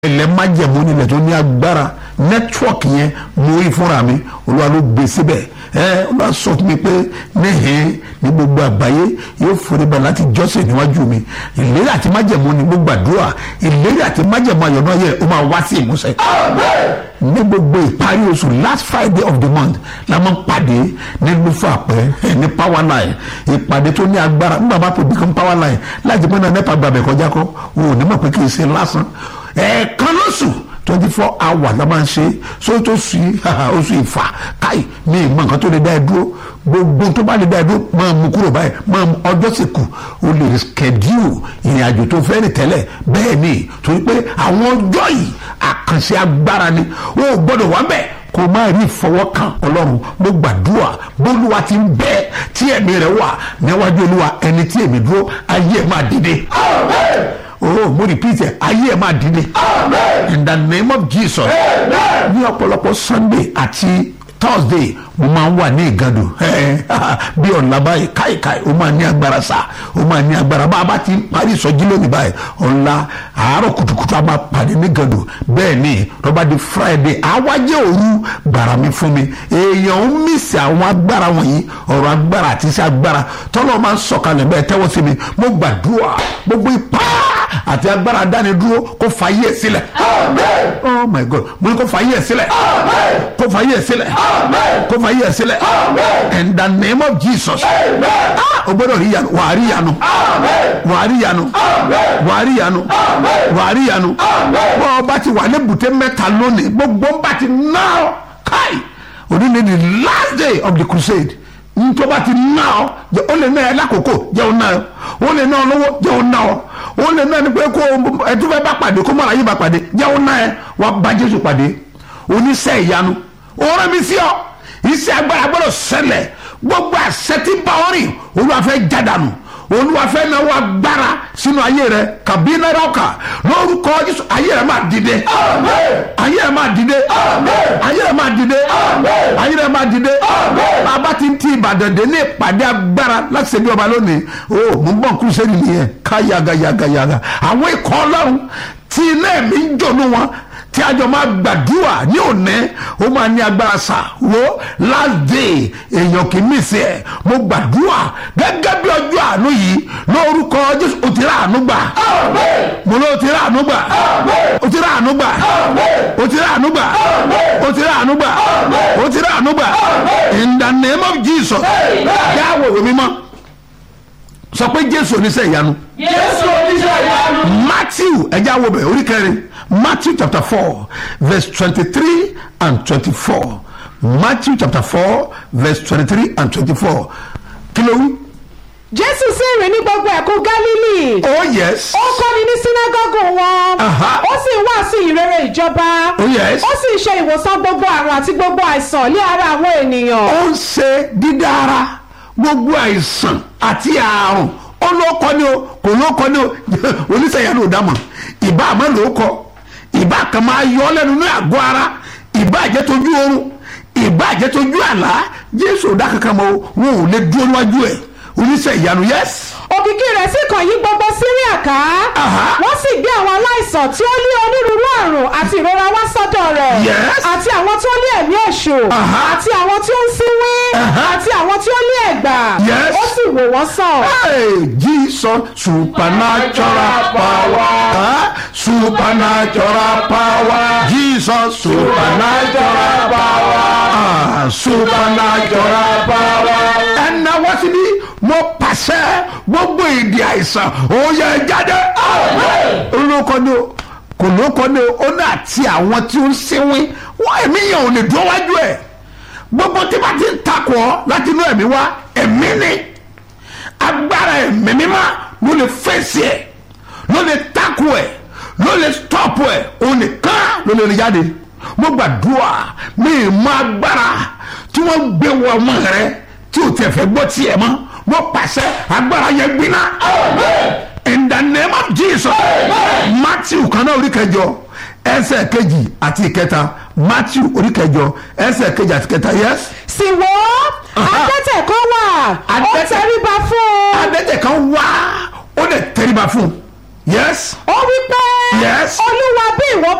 ilẹ̀ májẹ̀mú nílẹ̀ tó ní agbára nẹ́tíwọ̀kì yẹn mo rí fúnra mi olúwa ló gbé síbẹ̀ olúwa sọ fún mi pé níhìn ní gbogbo àgbáyé yóò forí balẹ̀ láti jọ́sìn níwájú mi ìlérí àti májẹ̀mú ni mo gbàdúrà ìlérí àti májẹ̀mú ayọ̀ náà yẹ ó máa wá sí ìmúṣẹ. ní gbogbo ìparí oṣù last Friday of the month la máa ń pàdé ní Lúfàpẹ́ ní power line ìpàdé tó ní agbára nígbà bá pè become power line láti pín náà nípa gbàgbẹ́ kọjá kọ́ òun ò ní mọ̀ pé kì í ṣe lásán ẹ̀ẹ̀kan lóṣù 24 hours la máa ń ṣe so tó sì oṣù ìfà káì ní ìmọ̀ nǹkan tó lè dá ẹ dúró gbogbo tó bá lè dá ẹ dúró máa mú kúrò báyìí máa mú ọjọ́ sì kù o lè schedule ìrìn àjò tó fẹ́ rìn tẹ́lẹ̀ bẹ́ẹ̀ ni torí pé àwọn ọjọ́ yìí àkànṣe agbára ni o ò gbọ́dọ̀ wá bẹ́ẹ̀ kò má rí ìfọwọ́kàn ọlọ́run mo gbàdúrà bólúwa ti ń bẹ tí ẹ̀mí rẹ̀ wà níwájú olúwa ẹni tí èmi dúró ayé ẹ̀ máa dìde. Mo repeat it, ayé ẹ̀ máa dìde. In the name of Jesus. Ní ọ̀pọ̀lọpọ̀ Sunday àti Thursday mo máa ń wà ní Ìgàdù bí ọ̀la báyìí káìkáì ó máa ní agbára sá ó máa ní agbára bá a bá ti parí ìsọjí lónìí báyìí ọ̀la àárọ̀ kùtùkùtù a máa pàdé ní Ìgàdù bẹ́ẹ̀ ni rọ́bà di Friday àwájẹ́ òru gbàrà mi fún mi èèyàn ń mísì àwọn agbára wọ̀nyí ọ̀rọ̀ agbára àti iṣẹ́ agbára tọ́lọ́ máa ń sọ̀kalẹ̀ bẹ́ẹ̀ tẹ́wọ́ sí mi mo gbàdúrà gbogbo ipá àti agbára dánidúró kó fàyè ẹ̀ sílẹ̀. Oh my God mo ní kó fàyè ẹ̀ sílẹ̀ kó fàyè ẹ̀ sílẹ̀ kó fàyè ẹ̀ sílẹ̀ in the name of Jesus. O gbọ́dọ̀ rí yanu wà á rí yanu wà á rí yanu wà á rí yanu wà á rí yanu bọ́ ọ bá ti wà ní bùtẹ́ mẹ́ta lónìí gbogbo ń bá ti ná káì òní ni the last day of the crusade ntọ́ba ti ná ọ ó lè ná ẹ lákòókò jẹ́ ọ ná ọ ó lè ná ọ lọ́wọ́ jẹ́ ọ ná ọ ó lè ná ẹni pé kó ẹtúfẹ́ bá pàdé kó mọ̀ra yìí bá pàdé jẹ́ ọ ná ẹ wà bá Jésù pàdé oníṣẹ́ ìyanu òórùn mi sí ọ iṣẹ́ agbára gbọ́dọ̀ ṣẹlẹ̀ gbogbo àṣẹ tí bá ọ rìn Olúwa fẹ́ jádànù Olúwa fẹ́ náwó agbára sínú ayé rẹ kàbí náírà ọkà lórúkọ Jésù ayé rẹ máa dìde ayé rẹ máa dìde ayé rẹ máa dìde ayé rẹ máa dìde bàbá ti ń ti Ìbàdàn dé ní ìpàdé agbára láti ṣe bí ọba lónìí mo ń bọ̀ kúrúsẹ́ nìyẹn ká yàgàyàgàyàgà àwọn ikọ̀ Ọlọ́run tí iná ẹ̀mí ń jònú wọn tí a jọ máa gbàdúrà ní òní ó máa ní agbára sá wo last day èèyàn kì í mísì ẹ mo gbàdúrà gẹ́gẹ́ bí ọjọ́ àánú yìí lórúkọ Jésù o ti rà àánú gbà mo lọ o ti rà àánú gbà o ti rà àánú gbà o ti rà àánú gbà o ti rà àánú gbà o ti rà àánú gbà in the name of Jesus yàwó ìwé mímọ́ sọ pé Jésù oníṣẹ́ ìyanu. Jésù oníṣẹ́ ìyanu. Matthew ẹja wo bẹ̀ orí kẹrin Matthew chapter 4 verse 23 and 24 Matthew chapter 4 verse 23 and 24 kí ló wí. Jésù sì rìn ní gbogbo ẹ̀kún Gálílì. Oh yes. Ó kọ́ni ní sínágọ́gù wọn. Ó sì wàásù ìrere ìjọba. Oh yes. Ó sì ṣe ìwòsàn gbogbo àrùn àti gbogbo àìsàn ní ara àwọn ènìyàn. Ó ń ṣe dídára gbogbo àìsàn àti àrùn ó ló kọ́ ni o kò ló kọ́ ni o oníṣẹ́yà ló dámọ̀ ìbá àmọ́ ló kọ́ ìbá kan máa yọ ọ́ lẹ́nu ní àgọ́ ara ìbá àjẹtójú oorun ìbá àjẹtójú àlá Jésù ò dá kankan mọ́ wọn ò lè dúró níwájú ẹ̀ oníṣẹ́ ìyanu yes. Òkìkí rẹ̀ sì kàn yí gbogbo Síríà ká. Wọ́n sì gbé àwọn aláìsàn tí ó ní onírúurú àrùn àti ìrora wá sọ́dọ̀ rẹ̀. Àti àwọn tó ní ẹ̀mí èṣù. Àti àwọn tí ó ń sínwín. Àti àwọn tí ó ní ẹ̀gbà. Ó sì wò wọ́n sàn. Jesus supernatural power. Supernatural power. Jesus supernatural power. Supernatural power. Ẹnna wọ́n ti ní mo pàṣẹ gbogbo ìdí àìsàn ó yẹ jáde. olóko ni o kò lóko ni o ó ní àti àwọn tí ó ń sínwín wọn ẹ̀mí yẹn ò lè dúró wájú ẹ̀ gbogbo tí bá ti ń takò ọ́ láti inú ẹ̀mí wá ẹ̀mí ni agbára ẹ̀mí mímọ́ ló lè fèsì ẹ̀ ló lè takò ẹ̀ ló lè stọ́pù ẹ̀ òun nìkan ló lè rí jáde. mo gbàdúrà mi ì mọ agbára tí wọ́n gbé wọ ọmọ rẹ tí o tẹ fẹ́ gbọ́ tiẹ̀ mọ́ mo pàṣẹ agbára yẹn gbiná. In the name of Jesus. Matthew kan náà orí kẹjọ ẹsẹ̀ kejì àti ìkẹta Matthew orí kẹjọ ẹsẹ̀ kejì àti ìkẹta yes. Sì wò adẹ́tẹ̀ kan wà ó tẹríba fún un. Adẹ́tẹ̀ kan wà ó lè tẹríba fún un yes ó wí pé Yes. olúwa bí ìwọ